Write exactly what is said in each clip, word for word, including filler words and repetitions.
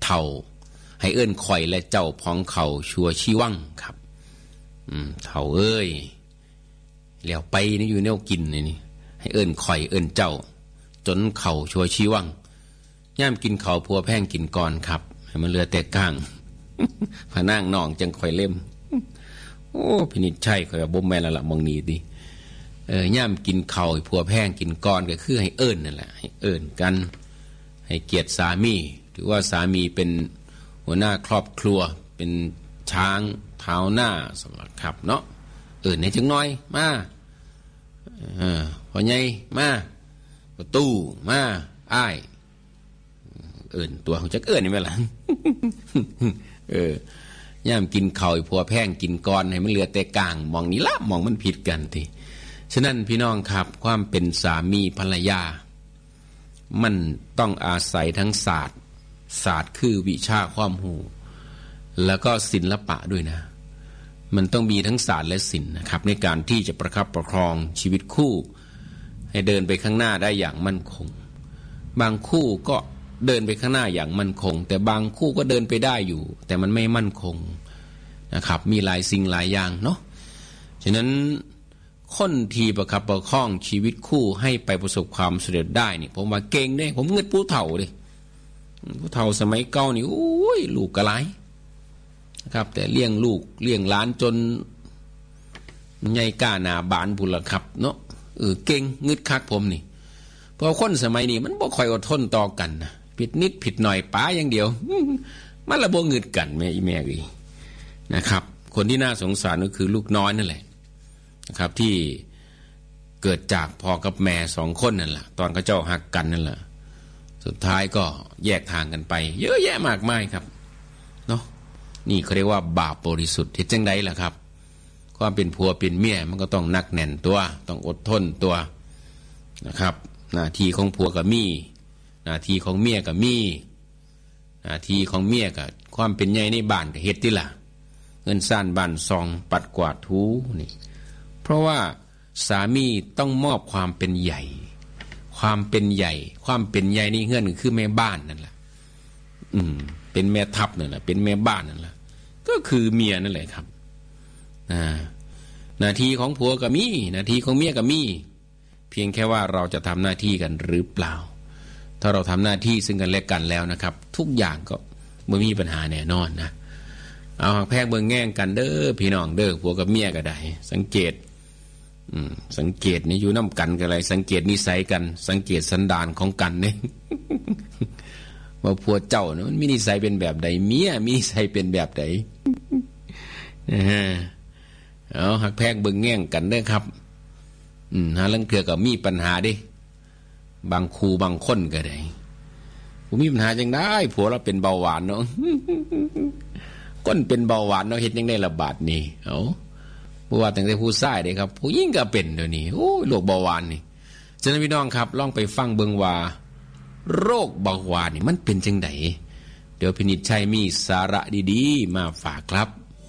เฒ่าให้เอิ้นข่อยและเจ้าพ้องเขาชัวชีวังครับอืมเฒ่าเอ้ยแล้วไปนี่อยู่แนวกินนี่ให้เอิ้นข่อยเอิ้นเจ้าจนเข่าชัวชีวังย่ามกินเข่าพัวแพงกินก่อนครับให้มันเหลือแต่ก้างพะนางน้องจังข่อยเล่มโอ้พินิจใช่ข่อยว่าบ่แม่นแล้วล่ะมองนี้ติเออย่ามกินเข่าพัวแพงกินก่อนก็คือให้เอิ้นนั่นแหละให้เอิ้นกันให้เกียรติสามีถือว่าสามีเป็นหัวหน้าครอบครัวเป็นช้างเท้าหน้าสำหรับครับเนาะเอิ้นให้จังน้อยมาเออพ่อใหญ่มาประตูมาอ้ายเอิ้นตัวของจักเอิ้นนี่แม่ล่ะเออย่ามกินข้าวพัวแพงกินก่อนให้มันเหลือแต่กลางมองนี่ละมองมันผิดกันทีฉะนั้นพี่น้องครับความเป็นสามีภรรยามันต้องอาศัยทั้งศาสตร์ศาสตร์คือวิชาความรู้แล้วก็ศิลปะด้วยนะมันต้องมีทั้งศาสตร์และศิลป์นะครับในการที่จะประคับประคองชีวิตคู่ให้เดินไปข้างหน้าได้อย่างมั่นคงบางคู่ก็เดินไปข้างหน้าอย่างมั่นคงแต่บางคู่ก็เดินไปได้อยู่แต่มันไม่มั่นคงนะครับมีหลายสิ่งหลายอย่างเนาะฉะนั้นคนที่ประคับประคองชีวิตคู่ให้ไปประสบความสำเร็จได้นี่ผมว่าเก่งเด้ผมเงินผู้เฒ่าดิผู้เฒ่าสมัยเก่านี่โอ้ยลูกกระไรนะครับแต่เลี้ยงลูกเลี้ยงหลานจนใหญ่ก้าหน้าบานพุ่นล่ะครับเนาะเออเก่งงึดคักผมนี่เพราะคนสมัยนี้มันบ่ค่อยอดทนต่อกันนะผิดนิดผิดหน่อยป้าอย่างเดียวมันละบ่งึดกันแม่อีแม่อีนะครับคนที่น่าสงสารก็คือลูกน้อยนั่นแหละนะครับที่เกิดจากพ่อกับแม่สองคนนั่นแหละตอนเขาเจ้าหักกันนั่นแหละสุดท้ายก็แยกทางกันไปเยอะแยะมากมายครับเนาะนี่เขาเรียกว่าบาปบริสุทธิ์เฮ็ดจังได๋ล่ะครับความเป็นผัวเป็นเมียมันก็ต้องหนักแน่นตัวต้องอดทนตัวนะครับหน้าที่ของผัวก็มีหน้าที่ของเมียก็มีหน้าที่ของเมียก็ความเป็นใหญ่ในบ้านก็เฮ็ดติล่ะเงินซ่านบ้านซองปัดกวาดถูนี่เพราะว่าสามีต้องมอบความเป็นใหญ่ความเป็นใหญ่ความเป็นใหญ่นี่เฮือนก็คือแม่บ้านนั่นแหละอืมเป็นแม่ทัพนั่นแหละเป็นแม่บ้านนั่นแหละก็คือเมียนั่นแหละครับอ่าหน้าที่ของผัวก็มีหน้าที่ของเมียก็มีเพียงแค่ว่าเราจะทำหน้าที่กันหรือเปล่าถ้าเราทำหน้าที่ซึ่งกันและกันแล้วนะครับทุกอย่างก็ไม่มีปัญหาแน่นอนนะเอาหักแพงเบิ่งแง่งกันเด้อพี่น้องเด้อผัวกับเมียก็ได้สังเกตอืมสังเกตนี่อยู่น้ำกันกันอะไรสังเกตนิสัยกันสังเกตสันดานของกันเนี่ยว่าผัวเจ้าเนี่ยมันมีนิสัยเป็นแบบใดเมียมีนิสัยเป็นแบบใดนะฮะเอาหักแพงเบิ่งแง่งกันเด้อครับอืมหาลังเทื่อก็มีปัญหาดิบางคู่บางคนก็ได้ผมมีปัญหาจังได้ผัวเราเป็นเบาหวานเนาะก้นเป็นเบาหวานเนาะเฮ็ดยังได้ระบาดนี่เอ้าบ่ว่าตั้งแต่ผู้ชายเด้ครับผู้หญิงก็เป็นเดี๋ยวนี้โอ้ยโรคเบาหวานนี่ฉะนั้นพี่น้องครับลองไปฟังเบิ่งว่าโรคเบาหวานนี่มันเป็นจังได๋เดี๋ยวพินิจชัยมีสาระดีๆมาฝากครับ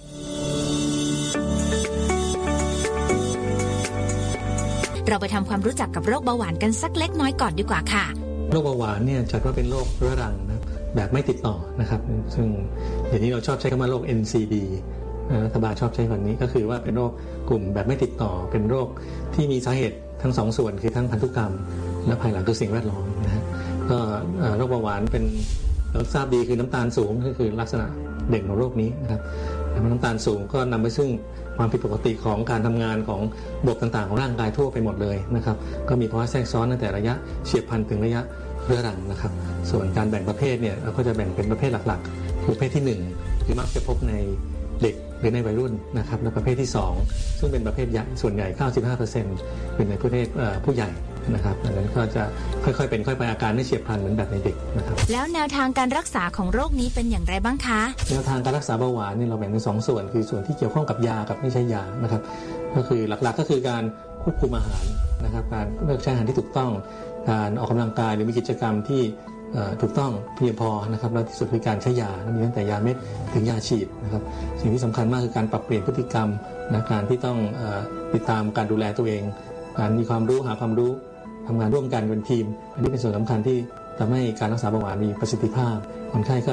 เราไปทำความรู้จักกับโรคเบาหวานกันสักเล็กน้อยก่อนดีกว่าค่ะโรคเบาหวานเนี่ยจัดว่าเป็นโรคเรื้อรังนะแบบไม่ติดต่อนะครับซึ่งเดี๋ยวนี้เราชอบใช้คำว่าโรค เอ็น ซี ดี รัฐบาลชอบใช้คำนี้ก็คือว่าเป็นโรคกลุ่มแบบไม่ติดต่อเป็นโรคที่มีสาเหตุทั้งสองส่วนคือทั้งพันธุกรรมและภายหลังคือสิ่งแวดล้อมนะฮะก็โรคเบาหวานเป็นเราทราบดีคือน้ำตาลสูงก็คือลักษณะเด่นของโรคนี้นะครับน้ำตาลสูงก็นำไปซึ่งความผิดปกติของการทำงานของระบบต่างๆของร่างกายทั่วไปหมดเลยนะครับก็มีภาวะแทรกซ้อนตั้งแต่ระยะเฉียบพลันถึงระยะเรื้อรังนะครับส่วนการแบ่งประเภทเนี่ยเราก็จะแบ่งเป็นประเภทหลักๆคือประเภทที่หนึ่งคือมักจะพบในเด็กหรือในวัยรุ่นนะครับและประเภทที่สองซึ่งเป็นประเภทใหญ่ส่วนใหญ่ เก้าสิบห้าเปอร์เซ็นต์ เป็นในประเภทผู้ใหญ่นะครับดังนั้นก็จะค่อยๆเป็นค่อยไปอาการไม่เฉียบพลันเหมือนแบบในเด็กนะครับแล้วแนวทางการรักษาของโรคนี้เป็นอย่างไรบ้างคะแนวทางการรักษาเบาหวานเนี่ยเราแบ่งเป็นสองส่วนคือส่วนที่เกี่ยวข้องกับยากับไม่ใช่ยานะครับก็คือหลักๆก็คือการควบคุมอาหารนะครับการเลือกใช้อาหารที่ถูกต้องการออกกำลังกายหรือมีกิจกรรมที่ถูกต้องเพียงพอนะครับแล้วที่สุดคือการใช้ยามีตั้งแต่ยาเม็ดถึงยาฉีดนะครับสิ่งที่สำคัญมากคือการปรับเปลี่ยนพฤติกรรมนะการที่ต้องติดตามการดูแลตัวเองการมีความรู้หาความรู้ทำงานร่วมกันเป็นทีมอันนี้เป็นส่วนสำคัญที่ทำให้การรักษาเบาหวานมีประสิทธิภาพคนไข้ก็